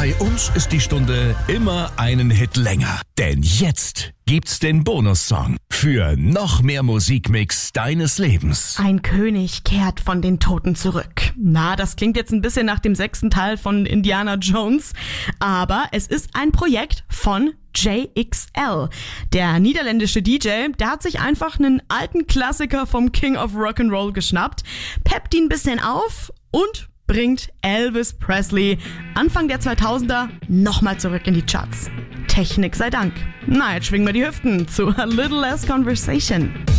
Bei uns ist die Stunde immer einen Hit länger. Denn jetzt gibt's den Bonussong für noch mehr Musikmix deines Lebens. Ein König kehrt von den Toten zurück. Na, das klingt jetzt ein bisschen nach dem 6. Teil von Indiana Jones. Aber es ist ein Projekt von JXL. Der niederländische DJ, der hat sich einfach einen alten Klassiker vom King of Rock'n'Roll geschnappt, peppt ihn ein bisschen auf und bringt Elvis Presley Anfang der 2000er nochmal zurück in die Charts. Technik sei Dank. Na, jetzt schwingen wir die Hüften zu A Little Less Conversation.